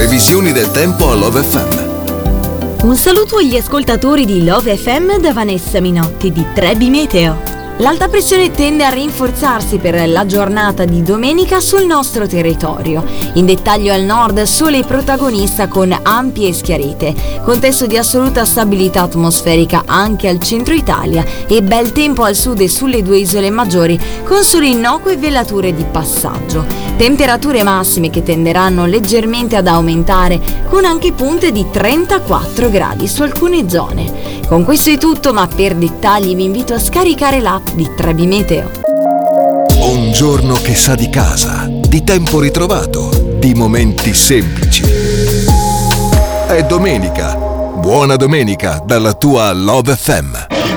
previsioni del tempo a Love FM. Un saluto agli ascoltatori di Love FM da Vanessa Minotti di Trebi Meteo. L'alta pressione tende a rinforzarsi per la giornata di domenica sul nostro territorio. In dettaglio al nord, sole protagonista con ampie schiarite, contesto di assoluta stabilità atmosferica anche al centro Italia e bel tempo al sud e sulle due isole maggiori con sole innocue e velature di passaggio. Temperature massime che tenderanno leggermente ad aumentare con anche punte di 34 gradi su alcune zone. Con questo è tutto, ma per dettagli vi invito a scaricare l'app di Trebi Meteo. Un giorno che sa di casa, di tempo ritrovato, di momenti semplici. È domenica. Buona domenica dalla tua Love FM.